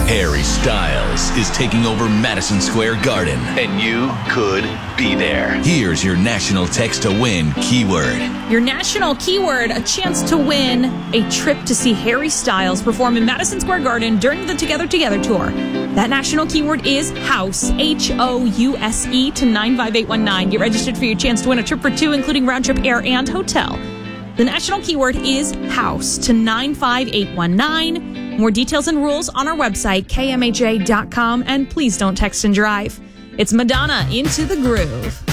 Harry Styles is taking over Madison Square Garden, and you could be there. Here's your national text to win keyword. Your national keyword, a chance to win a trip to see Harry Styles perform in Madison Square Garden during the Together Together tour. That national keyword is house, House, to 95819. Get registered for your chance to win a trip for two, including round-trip air and hotel. The national keyword is house to 95819. More details and rules on our website, kmaj.com, and please don't text and drive. It's Madonna, Into the Groove.